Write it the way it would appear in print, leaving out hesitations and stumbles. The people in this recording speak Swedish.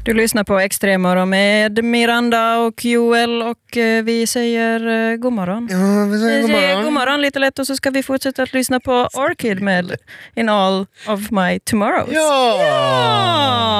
Du lyssnar på Extremorgon med Miranda och Joel och vi säger god morgon. Ja, vi säger god morgon. God morgon lite lätt och så ska vi fortsätta att lyssna på Orchid med In All of My Tomorrows. Ja!